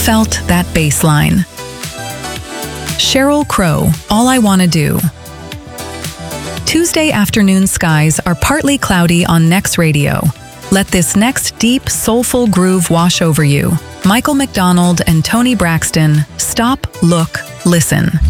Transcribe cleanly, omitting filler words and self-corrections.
felt that bass line. Sheryl Crow, All I Wanna Do. Tuesday afternoon skies are partly cloudy on Next Radio. Let this next deep, soulful groove wash over you. Michael McDonald and Tony Braxton, Stop, Look, Listen.